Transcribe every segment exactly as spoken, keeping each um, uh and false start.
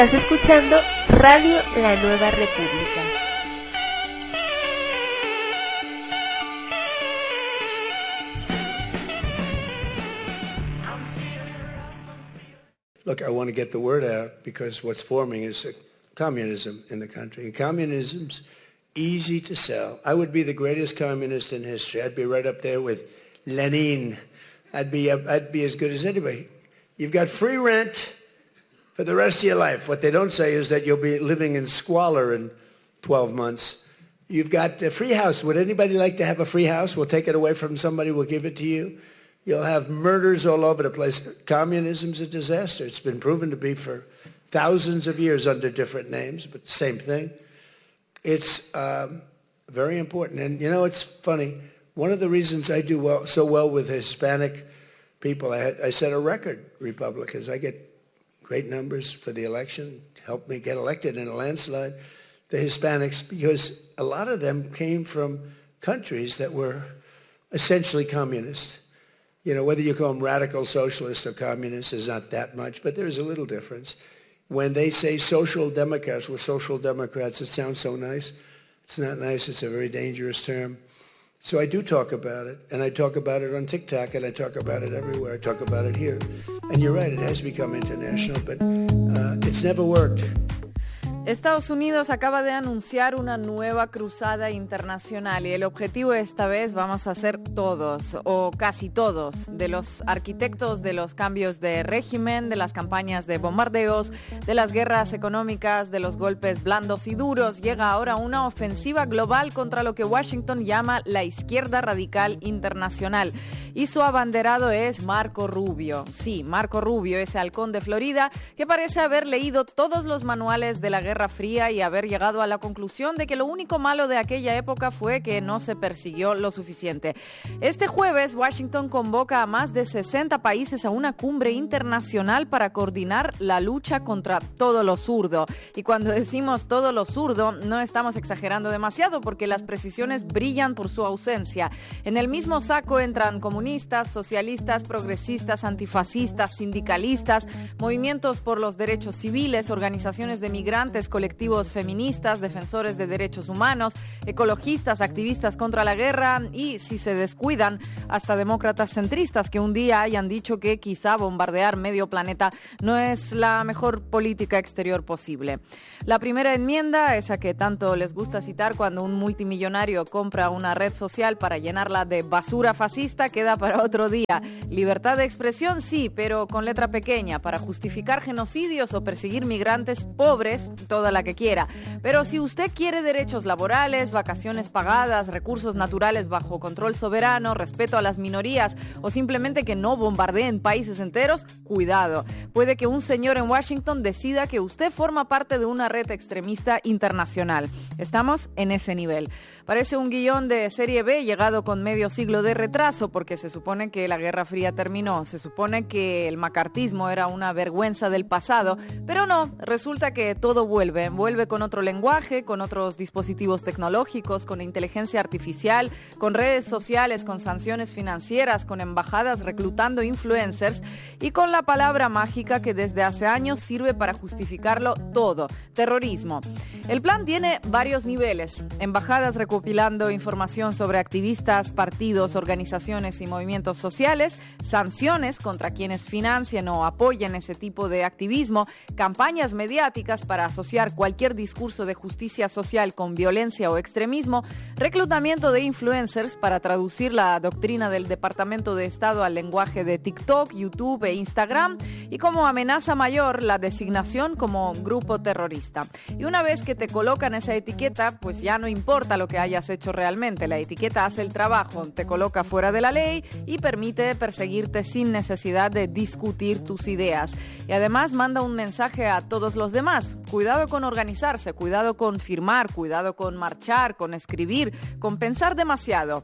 Estás escuchando Radio La Nueva República. Look, I want to get the word out because what's forming is communism in the country. And communism's easy to sell. I would be the greatest communist in history. I'd be right up there with Lenin. I'd be, I'd be as good as anybody. You've got free rent for the rest of your life. What they don't say is that you'll be living in squalor in twelve months. You've got a free house. Would anybody like to have a free house? We'll take it away from somebody. We'll give it to you. You'll have murders all over the place. Communism's a disaster. It's been proven to be for thousands of years under different names, but same thing. It's um, very important. And, you know, it's funny. One of the reasons I do well, so well with Hispanic people, I, had, I set a record, Republicans. I get great numbers for the election, helped me get elected in a landslide, the Hispanics, because a lot of them came from countries that were essentially communist. You know, whether you call them radical socialists or communists is not that much, but there's a little difference. When they say social democrats, we're social democrats, it sounds so nice. It's not nice, it's a very dangerous term. So I do talk about it, and I talk about it on TikTok, and I talk about it everywhere. I talk about it here. And you're right, it has become international, but uh, it's never worked. Estados Unidos acaba de anunciar una nueva cruzada internacional y el objetivo esta vez vamos a ser todos, o casi todos, de los arquitectos de los cambios de régimen, de las campañas de bombardeos, de las guerras económicas, de los golpes blandos y duros. Llega ahora una ofensiva global contra lo que Washington llama la izquierda radical internacional. Y su abanderado es Marco Rubio. Sí, Marco Rubio, ese halcón de Florida que parece haber leído todos los manuales de la Guerra Fría y haber llegado a la conclusión de que lo único malo de aquella época fue que no se persiguió lo suficiente. Este jueves, Washington convoca a más de sesenta países a una cumbre internacional para coordinar la lucha contra todo lo zurdo. Y cuando decimos todo lo zurdo, no estamos exagerando demasiado porque las precisiones brillan por su ausencia. En el mismo saco entran comunistas, comunistas, socialistas, progresistas, antifascistas, sindicalistas, movimientos por los derechos civiles, organizaciones de migrantes, colectivos feministas, defensores de derechos humanos, ecologistas, activistas contra la guerra y, si se descuidan, hasta demócratas centristas que un día hayan dicho que quizá bombardear medio planeta no es la mejor política exterior posible. La primera enmienda, esa que tanto les gusta citar cuando un multimillonario compra una red social para llenarla de basura fascista, queda para otro día. Libertad de expresión, sí, pero con letra pequeña, para justificar genocidios o perseguir migrantes pobres, toda la que quiera. Pero si usted quiere derechos laborales, vacaciones pagadas, recursos naturales bajo control soberano, respeto a las minorías o simplemente que no bombardeen países enteros, cuidado. Puede que un señor en Washington decida que usted forma parte de una red extremista internacional. Estamos en ese nivel. Parece un guión de serie B llegado con medio siglo de retraso porque se supone que la Guerra Fría terminó, se supone que el macartismo era una vergüenza del pasado, pero no, resulta que todo vuelve, vuelve con otro lenguaje, con otros dispositivos tecnológicos, con inteligencia artificial, con redes sociales, con sanciones financieras, con embajadas reclutando influencers y con la palabra mágica que desde hace años sirve para justificarlo todo, terrorismo. El plan tiene varios niveles, embajadas recopilando información sobre activistas, partidos, organizaciones y movimientos sociales, sanciones contra quienes financien o apoyen ese tipo de activismo, campañas mediáticas para asociar cualquier discurso de justicia social con violencia o extremismo, reclutamiento de influencers para traducir la doctrina del Departamento de Estado al lenguaje de TikTok, YouTube e Instagram y como amenaza mayor la designación como grupo terrorista. Y una vez que te colocan esa etiqueta, pues ya no importa lo que hayas hecho realmente. La etiqueta hace el trabajo, te coloca fuera de la ley y permite perseguirte sin necesidad de discutir tus ideas. Y además manda un mensaje a todos los demás. Cuidado con organizarse, cuidado con firmar, cuidado con marchar, con escribir, con pensar demasiado.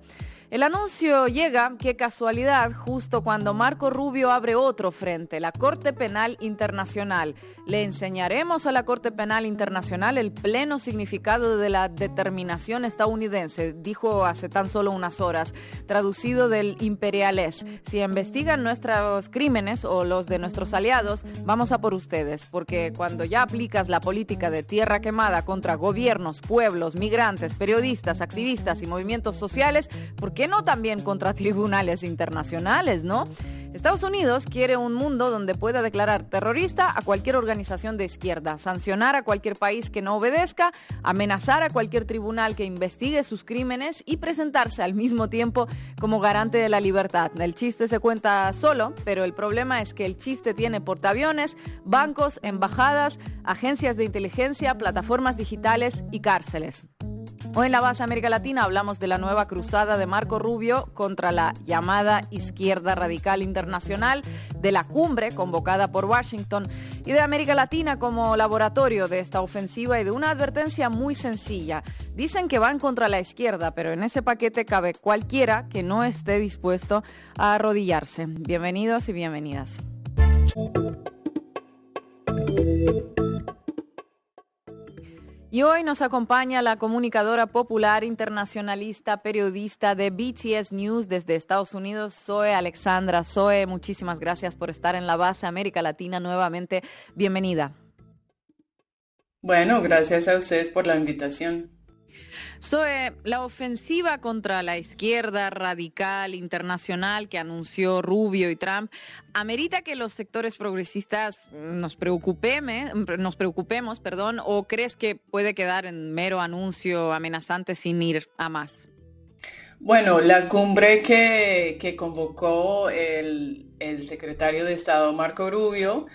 El anuncio llega, qué casualidad, justo cuando Marco Rubio abre otro frente, la Corte Penal Internacional. Le enseñaremos a la Corte Penal Internacional el pleno significado de la determinación estadounidense, dijo hace tan solo unas horas, traducido del imperialés. Si investigan nuestros crímenes o los de nuestros aliados, vamos a por ustedes, porque cuando ya aplicas la política de tierra quemada contra gobiernos, pueblos, migrantes, periodistas, activistas y movimientos sociales, ¿por qué no también contra tribunales internacionales, no? Estados Unidos quiere un mundo donde pueda declarar terrorista a cualquier organización de izquierda, sancionar a cualquier país que no obedezca, amenazar a cualquier tribunal que investigue sus crímenes y presentarse al mismo tiempo como garante de la libertad. El chiste se cuenta solo, pero el problema es que el chiste tiene portaaviones, bancos, embajadas, agencias de inteligencia, plataformas digitales y cárceles. Hoy en la Base América Latina hablamos de la nueva cruzada de Marco Rubio contra la llamada izquierda radical internacional, de la cumbre convocada por Washington y de América Latina como laboratorio de esta ofensiva y de una advertencia muy sencilla. Dicen que van contra la izquierda, pero en ese paquete cabe cualquiera que no esté dispuesto a arrodillarse. Bienvenidos y bienvenidas. Y hoy nos acompaña la comunicadora popular, internacionalista, periodista de B T S News desde Estados Unidos, Zoe Alexandra. Zoe, muchísimas gracias por estar en la Base América Latina nuevamente. Bienvenida. Bueno, gracias a ustedes por la invitación. Zoe, la ofensiva contra la izquierda radical internacional que anunció Rubio y Trump amerita que los sectores progresistas nos preocupemos, nos preocupemos, perdón, ¿o crees que puede quedar en mero anuncio amenazante sin ir a más? Bueno, la cumbre que, que convocó el, el secretario de Estado Marco Rubio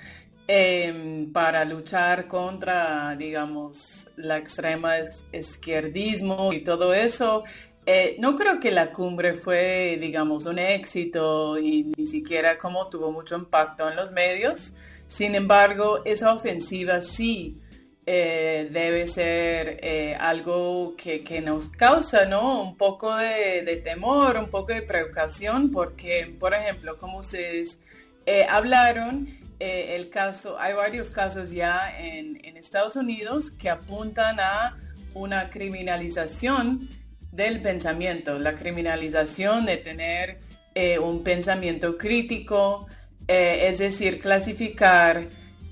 Eh, para luchar contra, digamos, la extrema izquierdismo y todo eso. Eh, no creo que la cumbre fue, digamos, un éxito y ni siquiera como tuvo mucho impacto en los medios. Sin embargo, esa ofensiva sí eh, debe ser eh, algo que, que nos causa, ¿no? Un poco de, de temor, un poco de precaución, porque, por ejemplo, como ustedes eh, hablaron, Eh, el caso, hay varios casos ya en, en Estados Unidos que apuntan a una criminalización del pensamiento, la criminalización de tener eh, un pensamiento crítico, eh, es decir, clasificar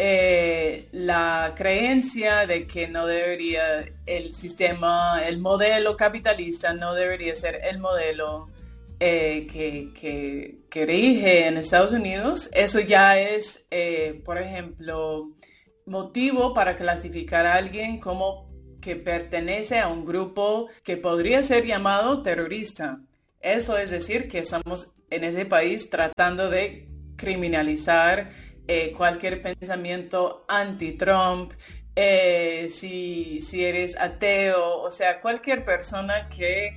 eh, la creencia de que no debería el sistema, el modelo capitalista no debería ser el modelo Eh, que, que, que rige en Estados Unidos. Eso ya es, eh, por ejemplo, motivo para clasificar a alguien como que pertenece a un grupo que podría ser llamado terrorista. Eso es decir, que estamos en ese país tratando de criminalizar eh, cualquier pensamiento anti-Trump, eh, si, si eres ateo, o sea, cualquier persona que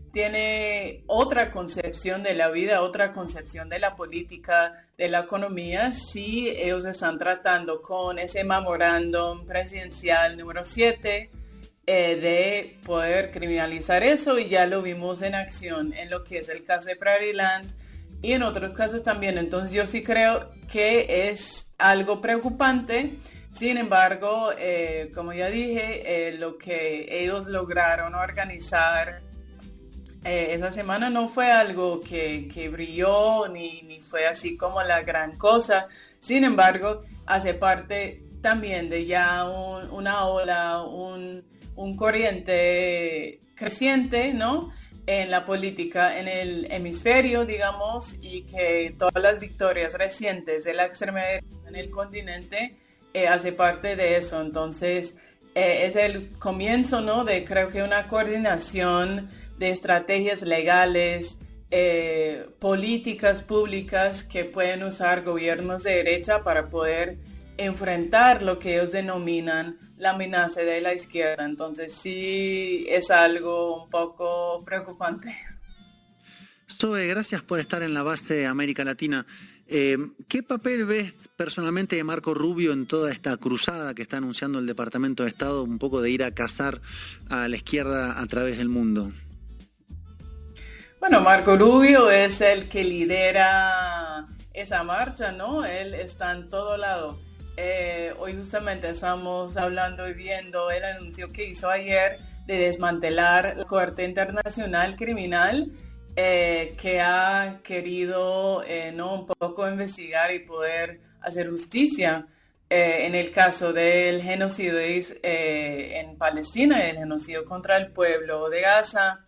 tiene otra concepción de la vida, otra concepción de la política, de la economía, sí ellos están tratando con ese memorándum presidencial número siete eh, de poder criminalizar eso, y ya lo vimos en acción en lo que es el caso de Prairie Land y en otros casos también. Entonces yo sí creo que es algo preocupante. Sin embargo, eh, como ya dije, eh, lo que ellos lograron organizar Eh, esa semana no fue algo que, que brilló ni, ni fue así como la gran cosa. Sin embargo, hace parte también de ya un, una ola, un, un corriente creciente, ¿no?, en la política en el hemisferio, digamos, y que todas las victorias recientes de la extrema derecha en el continente eh, hace parte de eso. Entonces, eh, es el comienzo, ¿no?, de creo que una coordinación de estrategias legales, eh, políticas públicas que pueden usar gobiernos de derecha para poder enfrentar lo que ellos denominan la amenaza de la izquierda. Entonces sí es algo un poco preocupante. Zoe, gracias por estar en la Base América Latina. Eh, ¿Qué papel ves personalmente de Marco Rubio en toda esta cruzada que está anunciando el Departamento de Estado, un poco de ir a cazar a la izquierda a través del mundo? Bueno, Marco Rubio es el que lidera esa marcha, ¿no? Él está en todo lado. Eh, hoy justamente estamos hablando y viendo el anuncio que hizo ayer de desmantelar la Corte Internacional Criminal, eh, que ha querido eh, ¿no? un poco investigar y poder hacer justicia eh, en el caso del genocidio eh, en Palestina, el genocidio contra el pueblo de Gaza.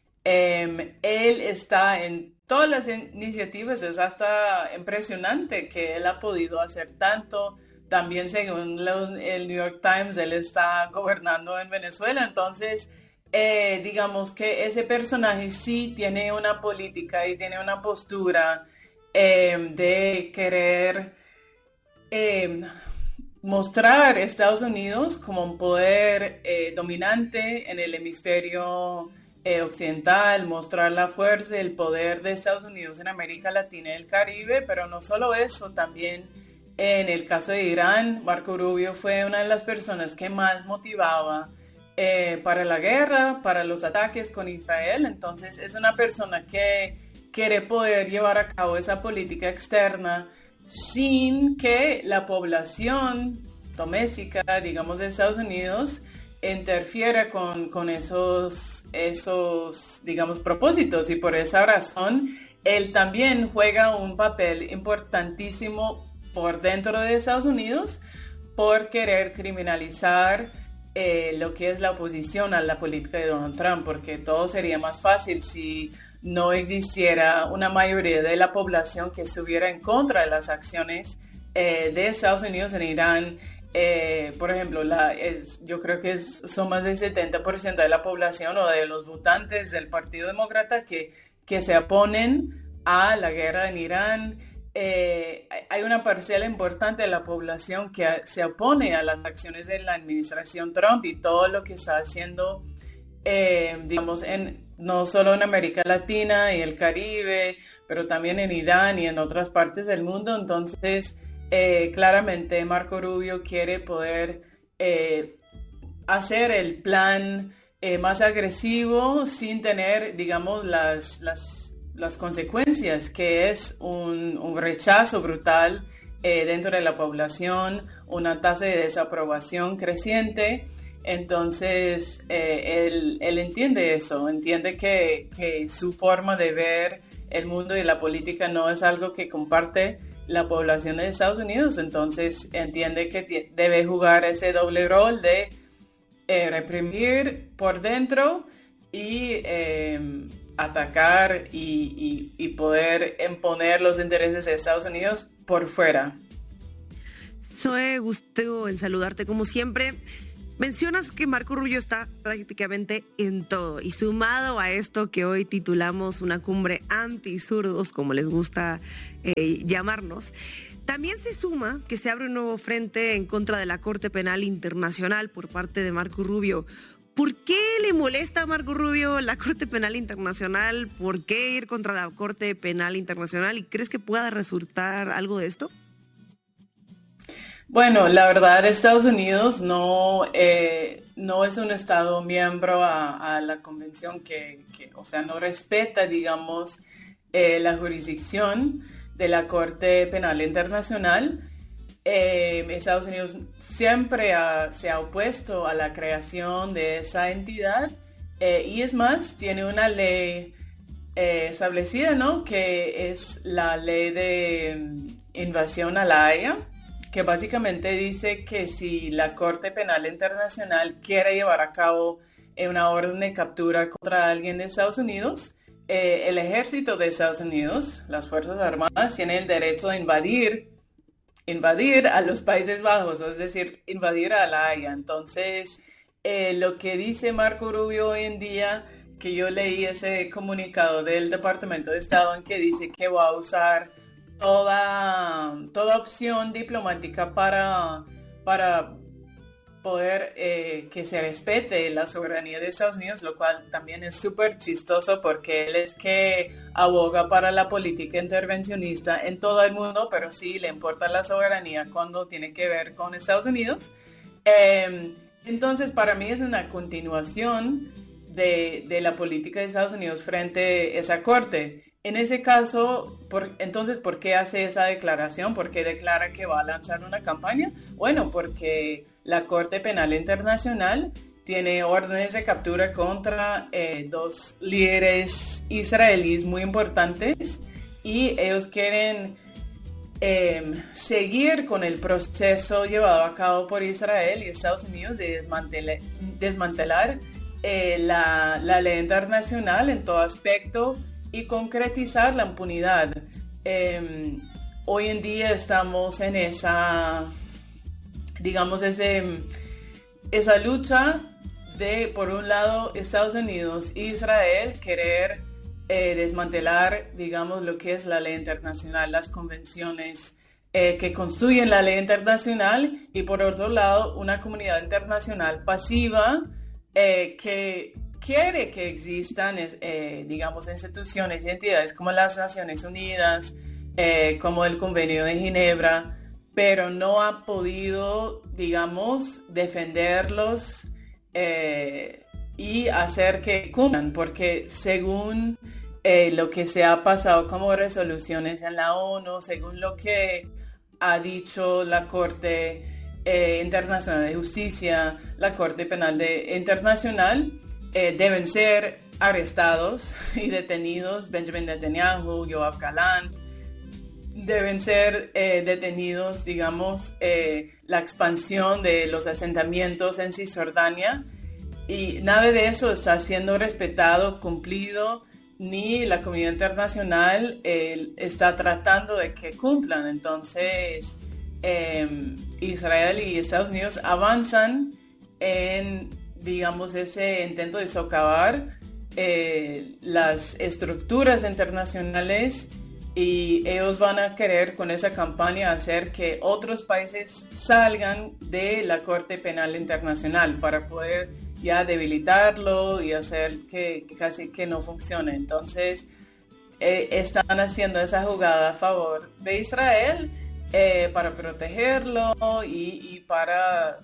Eh, él está en todas las iniciativas, es hasta impresionante que él ha podido hacer tanto. También según los, el New York Times, él está gobernando en Venezuela, entonces eh, digamos que ese personaje sí tiene una política y tiene una postura eh, de querer eh, mostrar a Estados Unidos como un poder eh, dominante en el hemisferio eh, occidental, mostrar la fuerza y el poder de Estados Unidos en América Latina y el Caribe, pero no solo eso, también en el caso de Irán, Marco Rubio fue una de las personas que más motivaba eh, para la guerra, para los ataques con Israel. Entonces es una persona que quiere poder llevar a cabo esa política externa sin que la población doméstica, digamos, de Estados Unidos interfiera con, con esos, esos, digamos, propósitos. Y por esa razón, él también juega un papel importantísimo por dentro de Estados Unidos por querer criminalizar eh, lo que es la oposición a la política de Donald Trump, porque todo sería más fácil si no existiera una mayoría de la población que estuviera en contra de las acciones eh, de Estados Unidos en Irán. Eh, por ejemplo, la, es, yo creo que es, son más del setenta por ciento de la población o de los votantes del Partido Demócrata que, que se oponen a la guerra en Irán. Eh, hay una parcela importante de la población que se opone a las acciones de la administración Trump y todo lo que está haciendo, eh, digamos, en, no solo en América Latina y el Caribe, pero también en Irán y en otras partes del mundo. Entonces, eh, claramente Marco Rubio quiere poder eh, hacer el plan eh, más agresivo sin tener, digamos, las... las las consecuencias, que es un, un rechazo brutal eh, dentro de la población, una tasa de desaprobación creciente. Entonces, eh, él, él entiende eso, entiende que, que su forma de ver el mundo y la política no es algo que comparte la población de Estados Unidos. Entonces, entiende que t- debe jugar ese doble rol de eh, reprimir por dentro y eh, atacar y, y, y poder imponer los intereses de Estados Unidos por fuera. Zoe, gusto en saludarte como siempre. Mencionas que Marco Rubio está prácticamente en todo y sumado a esto que hoy titulamos una cumbre anti-zurdos, como les gusta eh, llamarnos, también se suma que se abre un nuevo frente en contra de la Corte Penal Internacional por parte de Marco Rubio. ¿Por qué le molesta a Marco Rubio la Corte Penal Internacional? ¿Por qué ir contra la Corte Penal Internacional? ¿Y crees que pueda resultar algo de esto? Bueno, la verdad, Estados Unidos no, eh, no es un Estado miembro a, a la convención que, que, o sea, no respeta, digamos, eh, la jurisdicción de la Corte Penal Internacional. Eh, Estados Unidos siempre ha, se ha opuesto a la creación de esa entidad eh, y es más, tiene una ley eh, establecida, ¿no? Que es la ley de invasión a la Haya, que básicamente dice que si la Corte Penal Internacional quiere llevar a cabo eh, una orden de captura contra alguien de Estados Unidos, eh, el ejército de Estados Unidos, las Fuerzas Armadas, tienen el derecho de invadir invadir a los Países Bajos, es decir, invadir a la Haya. Entonces, eh, lo que dice Marco Rubio hoy en día, que yo leí ese comunicado del Departamento de Estado en que dice que va a usar toda, toda opción diplomática para, para poder eh, que se respete la soberanía de Estados Unidos, lo cual también es súper chistoso porque él es que aboga para la política intervencionista en todo el mundo, pero sí le importa la soberanía cuando tiene que ver con Estados Unidos. Eh, entonces, para mí es una continuación de, de la política de Estados Unidos frente a esa corte. En ese caso, por, entonces, ¿por qué hace esa declaración? ¿Por qué declara que va a lanzar una campaña? Bueno, porque la Corte Penal Internacional tiene órdenes de captura contra eh, dos líderes israelíes muy importantes y ellos quieren eh, seguir con el proceso llevado a cabo por Israel y Estados Unidos de desmantelar, desmantelar eh, la, la ley internacional en todo aspecto y concretizar la impunidad. Eh, hoy en día estamos en esa, digamos, ese, esa lucha de, por un lado, Estados Unidos e Israel querer eh, desmantelar, digamos, lo que es la ley internacional, las convenciones eh, que construyen la ley internacional, y por otro lado, una comunidad internacional pasiva eh, que quiere que existan, eh, digamos, instituciones y entidades como las Naciones Unidas, eh, como el Convenio de Ginebra, pero no ha podido, digamos, defenderlos eh, y hacer que cumplan, porque según eh, lo que se ha pasado como resoluciones en la ONU, según lo que ha dicho la Corte eh, Internacional de Justicia, la Corte Penal de, Internacional, Eh, deben ser arrestados y detenidos Benjamin Netanyahu, Yoav Gallant, deben ser eh, detenidos, digamos, eh, la expansión de los asentamientos en Cisjordania, y nada de eso está siendo respetado, cumplido, ni la comunidad internacional eh, está tratando de que cumplan. Entonces, eh, Israel y Estados Unidos avanzan en, digamos, ese intento de socavar eh, las estructuras internacionales, y ellos van a querer con esa campaña hacer que otros países salgan de la Corte Penal Internacional para poder ya debilitarlo y hacer que, que casi que no funcione. Entonces eh, están haciendo esa jugada a favor de Israel eh, para protegerlo y, y para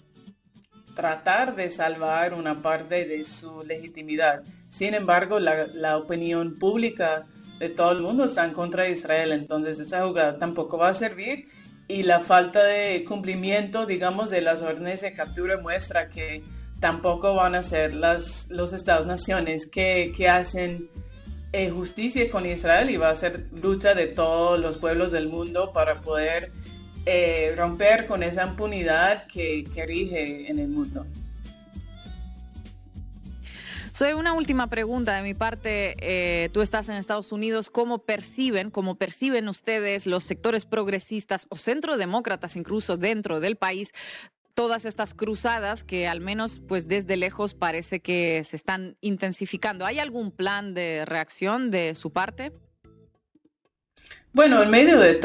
tratar de salvar una parte de su legitimidad. Sin embargo, la, la opinión pública de todo el mundo está en contra de Israel, entonces esa jugada tampoco va a servir, y la falta de cumplimiento, digamos, de las órdenes de captura muestra que tampoco van a ser las, los Estados-naciones que, que hacen eh, justicia con Israel, y va a ser lucha de todos los pueblos del mundo para poder Eh, romper con esa impunidad que, que rige en el mundo. Soy una última pregunta de mi parte. Eh, tú estás en Estados Unidos. ¿Cómo perciben, cómo perciben ustedes los sectores progresistas o centrodemócratas incluso dentro del país todas estas cruzadas que al menos pues desde lejos parece que se están intensificando? ¿Hay algún plan de reacción de su parte? Bueno, en medio de todo